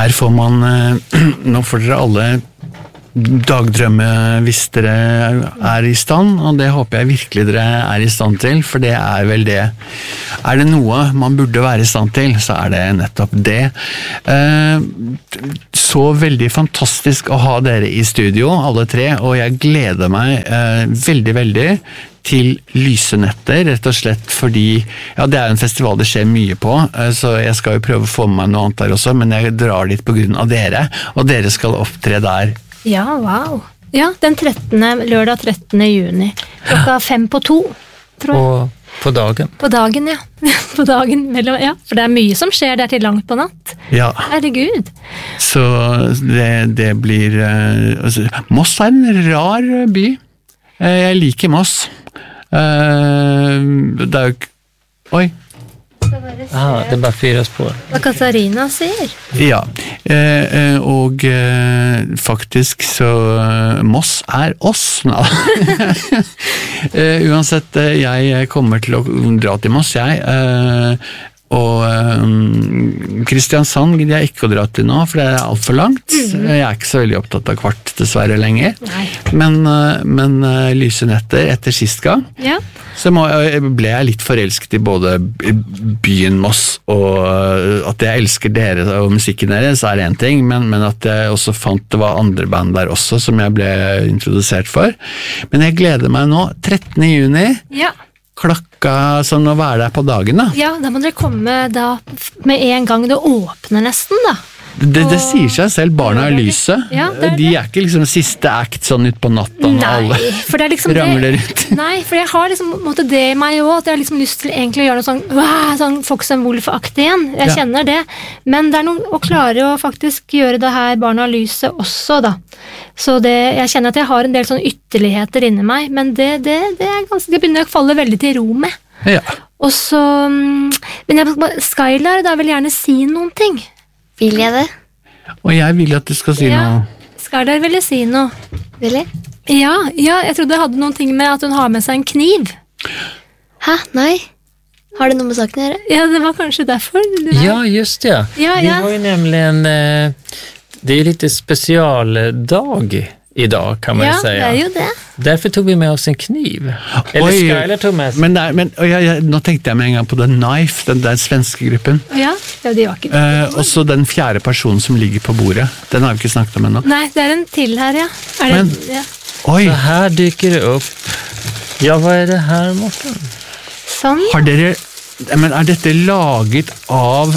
her får man, nå får dere alle dagdrømme hvis dere er i stand, og det håper jeg virkelig dere er i stand til, for det er vel det. Er det noe man burde være i stand til, så er det nettopp det. Så veldig fantastisk å ha dere i studio, alle tre, og jeg gleder meg veldig, veldig til Lysenetter, rett og slett fordi, ja, det er en festival det skjer mye på, så jeg skal jo prøve å få med meg noe annet der også, men jeg drar dit på grunn av dere, og dere skal opptre der. Ja, wow. Ja, lørdag 13. juni, 1:05, tror jeg. På dagen? På dagen, ja. På dagen, ja, for det er mye som skjer der til langt på natt. Ja. Herregud. Så det blir, Moss er en rar by. Jeg liker Moss. Det er jo oi det er bare 4 spår. Hva Katarina sier. Ja, og faktisk så Moss er oss nå. Uansett, jeg kommer til å dra til Moss, og Kristiansand gidder jeg ikke å dra til nå, for det er alt for langt. Jeg er ikke så veldig opptatt av Kvart dessverre lenger. Men Lysenetter etter sist gang, så ble jeg litt forelsket i både byen Moss, og at jeg elsker dere og musikken deres er en ting, men at jeg også fant det var andre band der også som jeg ble introdusert for. Men jeg gleder meg nå, 13. juni, klokka sånn å være der på dagen da. Ja, da må dere komme da med en gang det åpner nesten da. Det sier seg selv, Barna i lyset. De er ikke liksom siste akt sånn ut på natta når alle ramler ut. Nei, for jeg har liksom måtte det i meg også, at jeg har liksom lyst til egentlig å gjøre noe sånn Fox and Wolf-aktig igjen. Jeg kjenner det. Men det er noe å klare å faktisk gjøre det her Barna i lyset også da. Så jeg kjenner at jeg har en del sånne ytterligheter inni meg, men det begynner å falle veldig til ro med. Ja. Og så, men Skylar, da vil jeg gjerne si noen ting. Vil jeg det? Og jeg vil at du skal si noe. Skylar ville si noe. Vil jeg? Ja, jeg trodde det hadde noen ting med at hun har med seg en kniv. Hæ? Nei. Har det noe med saken å gjøre? Ja, det var kanskje derfor. Ja, just det. Vi har jo nemlig det är lite specialdag idag kan man säga. Ja, det är ju det. Därför tog vi med oss en kniv. Eller Skylar tog med sig. Nå tenkte jeg med en gang på The Knife, den der svenske gruppen. Ja, det var ikke. Og så den fjerde personen som ligger på bordet. Den har vi ikke snakket om ennå. Nei, det er en til her, ja. Så her dyker det opp. Ja, hva er det her, Morten? Sånn. Har dere, men er dette laget av...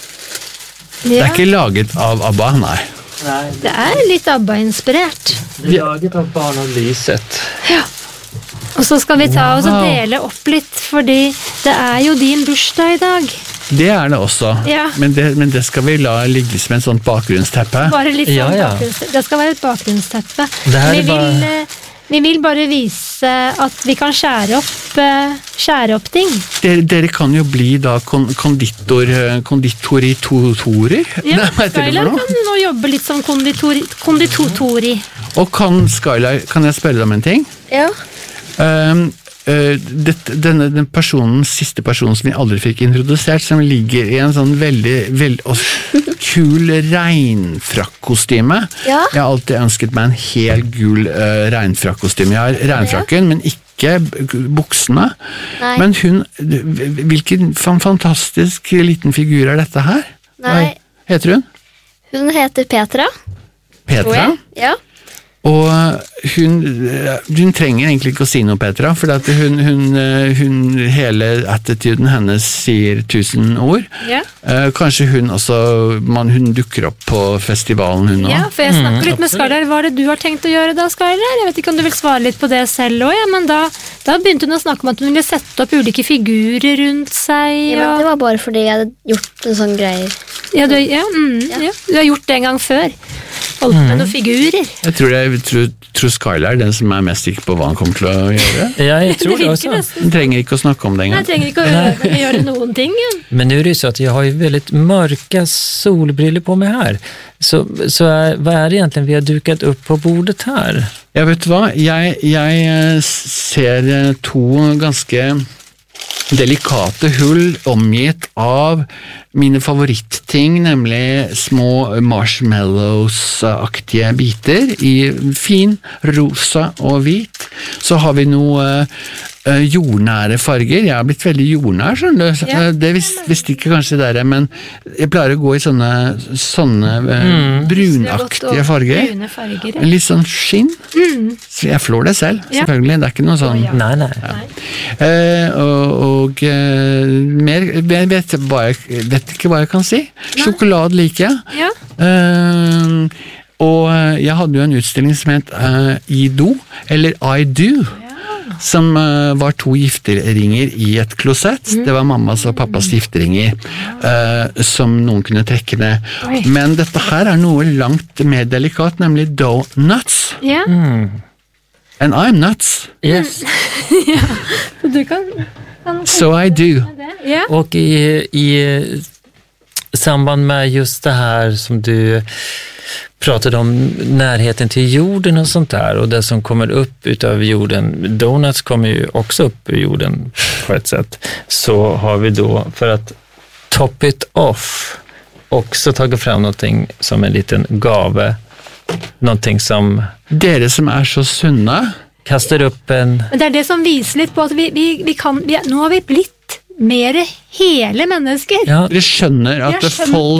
Det er ikke laget av ABBA, nei. Det er litt ABBA-inspirert. Det er laget av Barna i lyset. Ja. Og så skal vi ta oss og dele opp litt, fordi det er jo din bursdag i dag. Det er det også, men det skal vi la ligge som en sånt bakgrunnsteppe. Bare litt sånn bakgrunnsteppe. Det skal være et bakgrunnsteppe. Vi vil bare vise at vi kan skjære opp ting. Dere kan jo bli da konditoritorer. Ja, Skylar kan nå jobbe litt som konditori. Og Skylar, kan jeg spørre deg om en ting? Ja. Den siste personen som vi aldri fikk introdusert, som ligger i en sånn veldig kul regnfrakkostyme. Jeg har alltid ønsket meg en helt gul regnfrakkostyme. Jeg har regnfrakken, men ikke buksene. Men hvilken fantastisk liten figur er dette her? Hva heter hun? Hun heter Petra. Petra? Ja. Og hun trenger egentlig ikke å si noe, Petra, for at hele attituden hennes sier 1000 ord. Kanskje hun dukker opp på festivalen hun også. Ja, for jeg snakker litt med Skylar. Hva er det du har tenkt å gjøre da, Skylar? Jeg vet ikke om du vil svare litt på det selv også, men da begynte hun å snakke om at hun ville sette opp ulike figurer rundt seg. Ja, men det var bare fordi jeg hadde gjort en sånn greier. Ja, du har gjort det en gang før. Holdt med noen figurer. Jeg tror Skylar er den som er mest sikker på hva han kommer til å gjøre. Ja, jeg tror det også. Han trenger ikke å snakke om det engang. Jeg trenger ikke å gjøre noen ting. Men nu är det så att jag har ju väldigt mörka solbriller på mig här. Så vad är det egentligen vi har dukat upp på bordet här? Jag vet hva, jeg ser to ganske delikate hull omgitt av mine favorittting, nemlig små marshmallows-aktige biter i fin rosa og hvit. Så har vi noe jordnære farger. Jeg har blitt veldig jordnær, skjønner du. Det visste ikke kanskje dere, men jeg pleier å gå i sånne brunaktige farger. Litt sånn skinn. Så jeg flår det selv, selvfølgelig. Det er ikke noe sånn... Nei. Og mer, jeg vet ikke hva jeg kan si. Sjokolade liker jeg. Og jeg hadde jo en utstilling som het I Do, eller I Do, som var 2 gifteringer i et klosett. Det var mammas og pappas gifteringer, som noen kunne trekke ned. Men dette her er noe langt mer delikat, nemlig donuts. And I'm nuts. Yes. Du kan So I do. Och i samband med just det här som du pratade om, närheten till jorden och sånt där, och det som kommer upp utav jorden, donuts kommer ju också upp ur jorden på ett sätt, så har vi då, för att top it off, också tagit fram någonting som en liten gave, någonting som... Dere som er så sunne kastar upp en... Men det er det som viser litt på at nå har vi blitt mer hele mennesker. Dere skjønner at folk...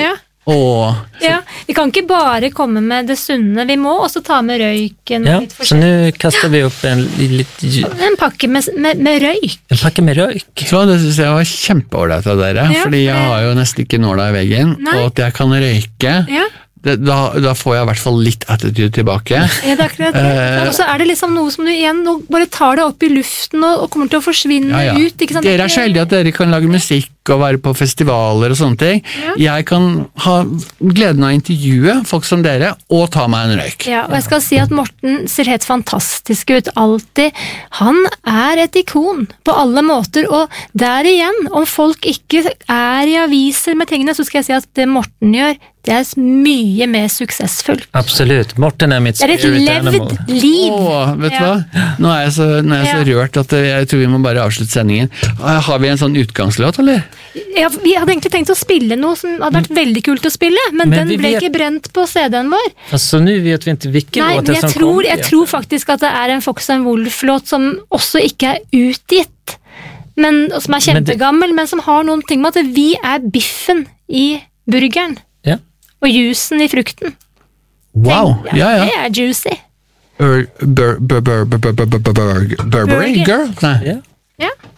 vi kan ikke bare komme med det sunne, vi må også ta med røyken. Så nu kastar vi upp en pakke med røyk. En pakke med røyk. Så det synes jeg var kjempeordentlig av dere, fordi jeg har jo nesten ikke nåla I veggen, og at jeg kan røyke... Da får jeg I hvert fall litt attitude tilbake. Det er akkurat det. Og så det liksom noe som du igjen bare tar det opp I luften og kommer til å forsvinne ut. Ikke sant? Dere så heldige at dere kan lage musikk og være på festivaler og sånne ting. Jeg kan ha gleden av å intervjue folk som dere og ta meg en røyk. Og jeg skal si at Morten ser helt fantastisk ut alltid. Han et ikon på alle måter, og der igjen, om folk ikke I aviser med tingene, så skal jeg si at det Morten gjør, det mye mer suksessfullt. Absolutt. Morten mitt spirit animal. Det et levd liv. Vet du hva? Nå jeg så rørt at jeg tror vi må bare avslutte sendingen. Har vi en sånn utgangslåt, eller? Vi hadde egentlig tenkt å spille noe som hadde vært veldig kult å spille, men den ble ikke brent på CD-en vår. Altså, nå vet vi ikke hvilken låt som kommer. Jeg tror faktisk at det en Fox and Wolf-låt som også ikke utgitt, men som kjempegammel, men som har noen ting med at vi biffen I burgeren. Og jusen I frukten. Wow, Det juicy. Burberry girl? Nei. Ja.